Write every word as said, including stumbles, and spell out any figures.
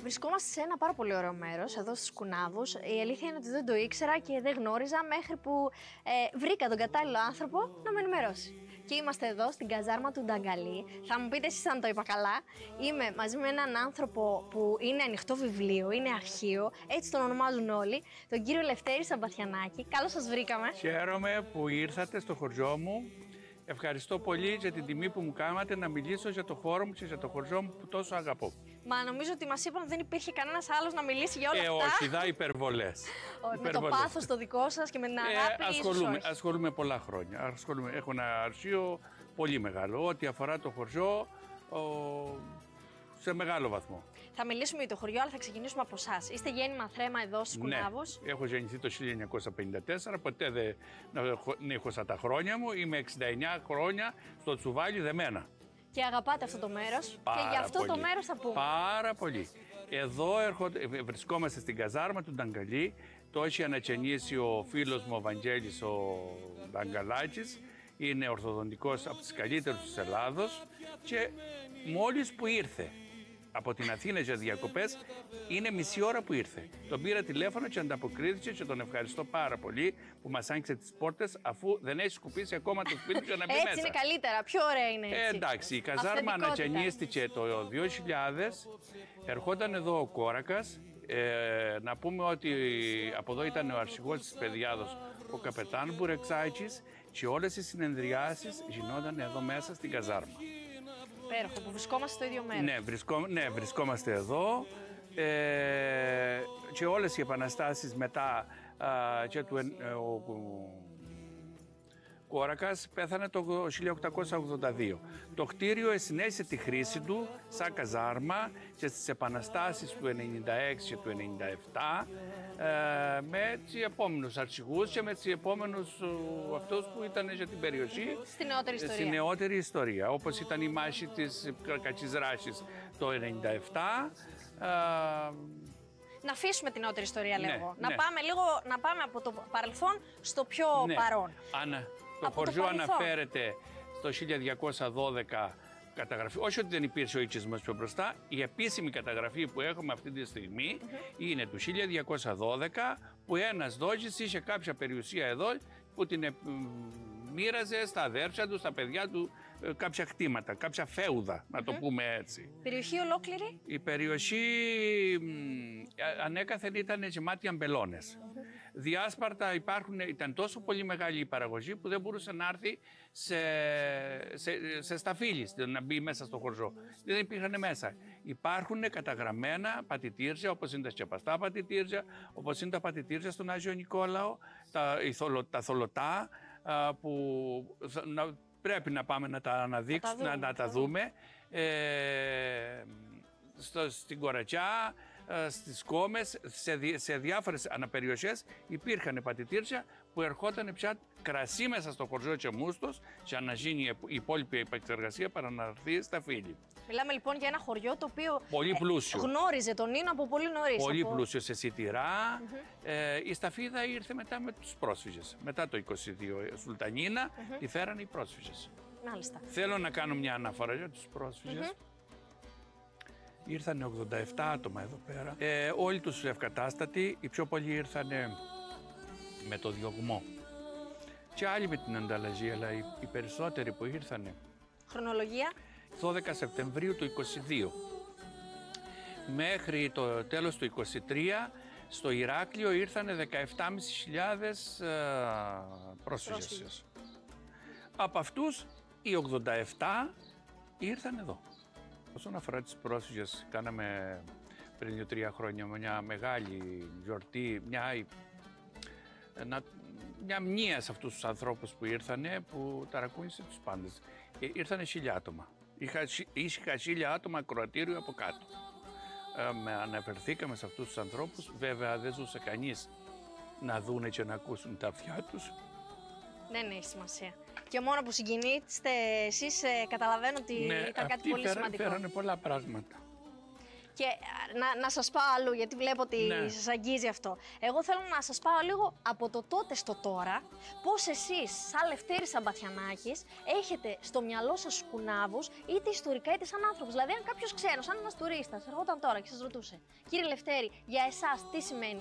Βρισκόμαστε σε ένα πάρα πολύ ωραίο μέρος, εδώ στους Κουνάβους. Η αλήθεια είναι ότι δεν το ήξερα και δεν γνώριζα μέχρι που ε, βρήκα τον κατάλληλο άνθρωπο να με ενημερώσει. Και είμαστε εδώ στην καζάρμα του Νταγκαλί. Θα μου πείτε εσείς αν το είπα καλά. Είμαι μαζί με έναν άνθρωπο που είναι ανοιχτό βιβλίο, είναι αρχείο, έτσι τον ονομάζουν όλοι, τον κύριο Λευτέρη Σαμπαθιανάκη. Καλώς σας βρήκαμε. Χαίρομαι που ήρθατε στο χωριό μου. Ευχαριστώ πολύ για την τιμή που μου κάνατε να μιλήσω για το χώρο μου και για το χωριό μου που τόσο αγαπώ. Μα νομίζω ότι μας είπαν ότι δεν υπήρχε κανένας άλλος να μιλήσει για όλα ε, αυτά. Όχι, δά υπερβολές. Με το πάθος το δικό σας και με την αγάπη. Ε, ασχολούμαι, ασχολούμαι πολλά χρόνια. Ασχολούμαι, έχω ένα αρχείο πολύ μεγάλο. Ό,τι αφορά το χωριό, ο, σε μεγάλο βαθμό. Θα μιλήσουμε για το χωριό, αλλά θα ξεκινήσουμε από εσάς. Είστε γέννημα θρέμα εδώ στους Κουνάβους. Ναι, έχω γεννηθεί το χίλια εννιακόσια πενήντα τέσσερα, ποτέ δεν νύχωσα τα χρόνια μου. Είμαι εξήντα εννιά χρόνια στο τσουβάλι δεμένα. Και αγαπάτε αυτό το μέρος. Πάρα και γι' αυτό πολύ. το μέρος θα πούμε. Πάρα πολύ. Εδώ έρχονται, βρισκόμαστε στην καζάρμα του Νταγκαλί. Το έχει ανακαινήσει ο φίλος μου ο Βαγγέλης ο Νταγκαλάκης. Είναι ορθοδοντικός από τις καλύτερους της Ελλάδος και μόλις που ήρθε από την Αθήνα για διακοπές, είναι μισή ώρα που ήρθε. Τον πήρα τηλέφωνο και ανταποκρίθηκε και τον ευχαριστώ πάρα πολύ που μας άνοιξε τις πόρτες αφού δεν έχει σκουπίσει ακόμα το σπίτι του να μπει έτσι μέσα. Έτσι είναι καλύτερα, πιο ωραία είναι έτσι. Ε, εντάξει, η καζάρμα ανακαινίστηκε το δύο χιλιάδες, ερχόταν εδώ ο Κόρακας. Ε, να πούμε ότι από εδώ ήταν ο αρχηγός της Παιδιάδος, ο καπετάν Μπουρεξάκης, και όλες οι συνεδριάσεις γινόταν εδώ μέσα στην καζάρμα. Υπέροχο, που βρισκόμαστε στο ίδιο μέρος. Ναι, βρισκό, ναι βρισκόμαστε εδώ ε, και όλες οι επαναστάσεις μετά α, και του, ε, ο, ο Κόρακας πέθανε το χίλια οκτακόσια ογδόντα δύο. Το κτίριο συνέχισε τη χρήση του σαν καζάρμα και στις επαναστάσεις του ενενήντα έξι και του ενενήντα επτά ε, με τους επόμενους αρχηγούς και με τους επόμενους ε, αυτούς που ήταν για την περιοχή. Στη νεότερη ιστορία. Στη νεότερη ιστορία, όπως ήταν η μάχη της Κακιζράσης το ενενήντα επτά. Ε, να αφήσουμε την νεότερη ιστορία ναι, λίγο. Ναι. Να πάμε λίγο, να πάμε από το παρελθόν στο πιο ναι. παρόν. Ανα, το χωριό αναφέρεται στο χίλια διακόσια δώδεκα καταγραφή. Όχι ότι δεν υπήρχε ο οικισμός πιο μπροστά, η επίσημη καταγραφή που έχουμε αυτή τη στιγμή mm-hmm. είναι του χίλια διακόσια δώδεκα που ένας δόξης είχε κάποια περιουσία εδώ που την ε, μοίραζε στα αδέρφια του, στα παιδιά του ε, κάποια κτήματα, κάποια φέουδα, να το mm-hmm. πούμε έτσι. Περιοχή ολόκληρη. Η περιοχή μ, ανέκαθεν ήταν γεμάτη αμπελώνες. Mm-hmm. Διάσπαρτα υπάρχουν, ήταν τόσο πολύ μεγάλη η παραγωγή που δεν μπορούσε να έρθει σε, σε, σε σταφύλι, να μπει μέσα στο χωριό. Δεν υπήρχαν μέσα. Υπάρχουν καταγραμμένα πατητήρια, όπως είναι τα σκεπαστά πατητήρια, όπως είναι τα πατητήρια στον Άγιο Νικόλαο, τα, τα θολωτά, που να, πρέπει να πάμε να τα αναδείξουμε, να, να τα δούμε. Ε, στο, στην Κορατσιά, στις Κόμες, σε, δι, σε διάφορες αναπεριοχές υπήρχαν πατητήρια που ερχόταν πια κρασί μέσα στο χωριό και μούστος για να γίνει η υπόλοιπη επεξεργασία παρά να έρθει στα φύλλη. Μιλάμε λοιπόν για ένα χωριό το οποίο πολύ πλούσιο. Ε, γνώριζε τον Νίνο από πολύ νωρίς. Πολύ από... πλούσιο σε σιτηρά. Mm-hmm. Ε, η σταφίδα ήρθε μετά με τους πρόσφυγες. Μετά το είκοσι δύο Σουλτανίνα mm-hmm. τη φέρανε οι πρόσφυγες. Μάλιστα. Θέλω να κάνω μια αναφορά για τους πρόσφυγες. Mm-hmm. Ήρθανε ογδόντα επτά άτομα εδώ πέρα. Ε, όλοι τους ευκατάστατοι, οι πιο πολλοί ήρθανε με το διωγμό. Και άλλοι με την ανταλλαγή, αλλά οι, οι περισσότεροι που ήρθανε. Χρονολογία. δώδεκα Σεπτεμβρίου του είκοσι δύο. Μέχρι το τέλος του είκοσι τρία στο Ηράκλειο ήρθανε δεκαεπτά χιλιάδες πεντακόσιες πρόσφυγες. πρόσφυγες. Από αυτούς οι ογδόντα επτά ήρθαν εδώ. Όσον αφορά τις πρόσφυγες, κάναμε πριν δύο-τρία χρόνια μια μεγάλη γιορτή, μια, ένα, μια μνήα σε αυτούς τους ανθρώπους που ήρθανε, που ταρακούνησε τους πάντες. Ήρθανε χίλια άτομα. Είχα, είχα χίλια άτομα ακροατήριο από κάτω. Ε, με αναφερθήκαμε σε αυτούς τους ανθρώπους. Βέβαια δεν ζούσε κανείς να δούνε και να ακούσουν τα αυτιά τους. Δεν έχει σημασία. Και μόνο που συγκινείστε εσείς, ε, καταλαβαίνω ότι ναι, ήταν κάτι πολύ φέρα, σημαντικό. Φέρανε πολλά πράγματα. Και να, να σας πάω αλλού, γιατί βλέπω ότι Ναι. σας αγγίζει αυτό. Εγώ θέλω να σας πάω λίγο από το τότε στο τώρα, πώς εσείς, σαν Λευτέρης Σαμπαθιανάκης, έχετε στο μυαλό σας σκουνάβους, είτε ιστορικά είτε σαν άνθρωπος. Δηλαδή, αν κάποιος ξένος, αν ένας τουρίστας, ερχόταν τώρα και σας ρωτούσε, κύριε Λευτέρη, για εσάς τι σημαίνει